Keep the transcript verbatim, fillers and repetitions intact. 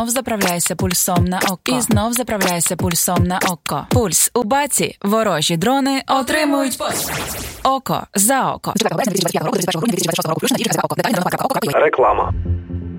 Заправляйся пульсом на око. І знов заправляйся пульсом на око. Пульс у баці. Ворожі дрони отримують поспіх. Око за око. Реклама.